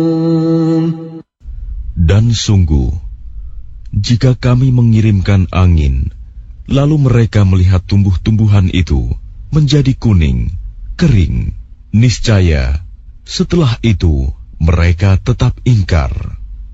Dan sungguh, jika kami mengirimkan angin, lalu mereka melihat tumbuh-tumbuhan itu menjadi kuning, kering, niscaya setelah itu mereka tetap ingkar.